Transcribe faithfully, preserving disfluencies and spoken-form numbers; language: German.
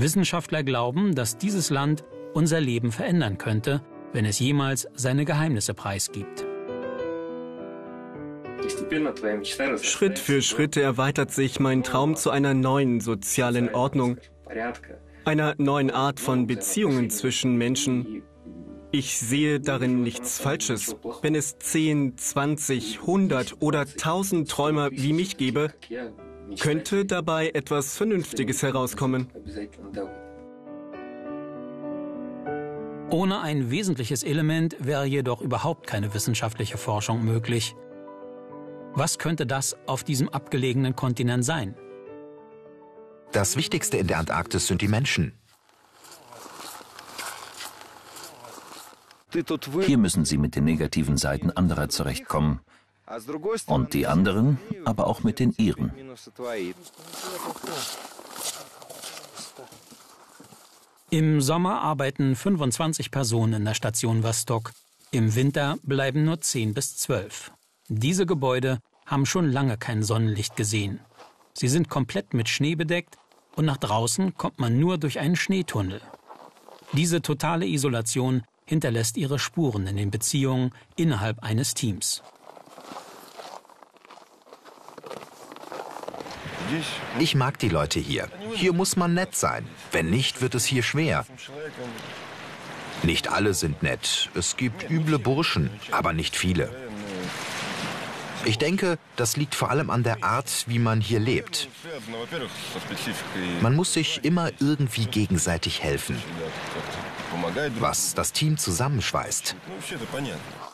Wissenschaftler glauben, dass dieses Land unser Leben verändern könnte, wenn es jemals seine Geheimnisse preisgibt. Schritt für Schritt erweitert sich mein Traum zu einer neuen sozialen Ordnung, einer neuen Art von Beziehungen zwischen Menschen. Ich sehe darin nichts Falsches. Wenn es zehn, zwanzig, hundert oder tausend Träumer wie mich gäbe, könnte dabei etwas Vernünftiges herauskommen. Ohne ein wesentliches Element wäre jedoch überhaupt keine wissenschaftliche Forschung möglich. Was könnte das auf diesem abgelegenen Kontinent sein? Das Wichtigste in der Antarktis sind die Menschen. Hier müssen sie mit den negativen Seiten anderer zurechtkommen. Und die anderen, aber auch mit den ihren. Im Sommer arbeiten fünfundzwanzig Personen in der Station Vostok. Im Winter bleiben nur zehn bis zwölf. Diese Gebäude haben schon lange kein Sonnenlicht gesehen. Sie sind komplett mit Schnee bedeckt und nach draußen kommt man nur durch einen Schneetunnel. Diese totale Isolation hinterlässt ihre Spuren in den Beziehungen innerhalb eines Teams. Ich mag die Leute hier. Hier muss man nett sein. Wenn nicht, wird es hier schwer. Nicht alle sind nett. Es gibt üble Burschen, aber nicht viele. Ich denke, das liegt vor allem an der Art, wie man hier lebt. Man muss sich immer irgendwie gegenseitig helfen, was das Team zusammenschweißt.